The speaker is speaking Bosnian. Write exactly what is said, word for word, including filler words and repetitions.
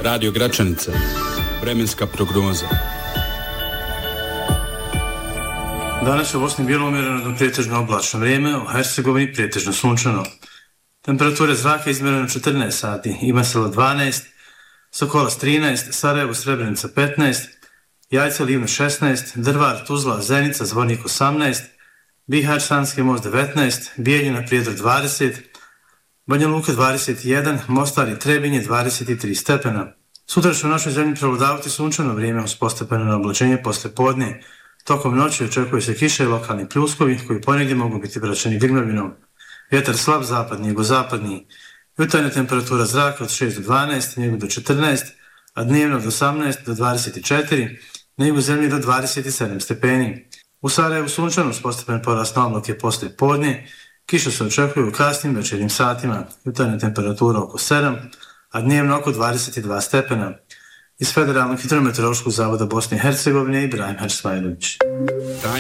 Radio Gračanica. Vremenska prognoza. Danas u Bosni bilo umjereno do pretežno oblačno vrijeme, u Hercegovini pretežno sunčano. Temperature zraka izmjereno četrnaest sati, Imavselo dvanaest, Sokolac trinaest, Sarajevo, Srebrenica petnaest, Jajce, Livno šesnaest, Drvar, Tuzla, Zenica, Zvornik osamnaest, Bihać, Sanski most devetnaest, Bijeljina, Prijedor dvadeset, Banja Luka dvadeset jedan, Mostar i Trebinje dvadeset tri stepena. Sutra će u našoj zemlji prevladavati sunčano vrijeme uz postepeno oblačenje posle podne. Tokom noći očekuje se kiša i lokalni pljuskovi koji ponegdje mogu biti vraćeni grmljavinom. Vjetar slab zapadni, jugozapadni. Jutarnja temperatura zraka od šest do dvanaest, na jugu do četrnaest, a dnevno od osamnaest do dvadeset četiri, na jugu zemlje do dvadeset sedam stepeni. U Sarajevu sunčano s postepen porast na obloke posle podne. Kiša se očekuje u kasnim večernjim satima. Jutarnja temperatura oko sedam, a dnevno oko dvadeset dva stepena. Iz Federalnog hidrometeorološkog zavoda Bosne i Hercegovine, Ibrahim Hačsmajlović.